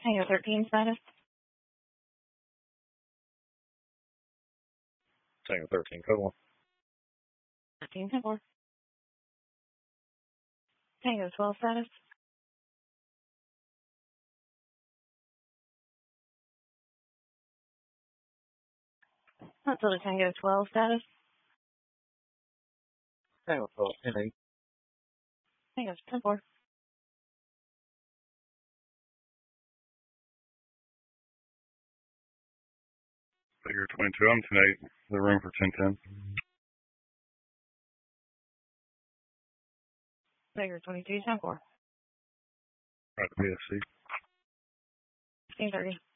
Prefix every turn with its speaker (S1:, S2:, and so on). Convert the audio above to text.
S1: Tango 13 status.
S2: Tango 13, code 1.
S1: 13 10-4. Tango 12 status. Matilda Tango 12 status.
S2: Tango 12, 10-8.
S1: Tango 10-4.
S2: Figure 22, I'm 10-8. The room for 10-10.
S1: Figure 22 10-4.
S2: Right to BSC.
S1: 1530.